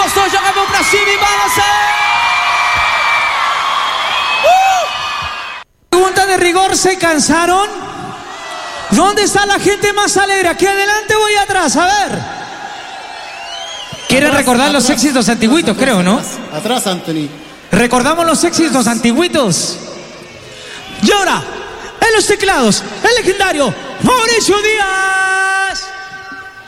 Nós dois jogamos pra cima e balança. Pregunta de rigor, ¿se cansaron? ¿Dónde está la gente más alegre? ¿Aquí adelante o ahí atrás? A ver. Quieren recordar los éxitos antiguitos, creo, ¿no? Atrás, Anthony. Recordamos los éxitos antiguitos. Y ahora, en los teclados, el legendario Mauricio Díaz.